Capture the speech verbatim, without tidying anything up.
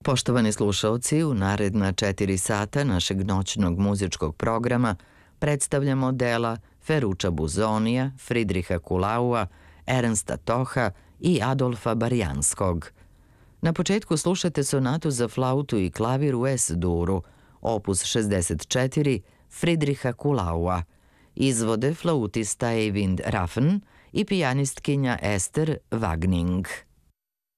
Poštovani slušaoci, u naredna četiri sata našeg noćnog muzičkog programa predstavljamo dela Ferruccia Busonija, Fridriha Kulaua, Ernsta Toha i Adolfa Barjanskog. Na početku slušate sonatu za flautu i klavir u es-duru, opus šezdeset četiri, Fridriha Kulaua. Izvode flautista Eivind Raffen i pijanistkinja Ester Wagning.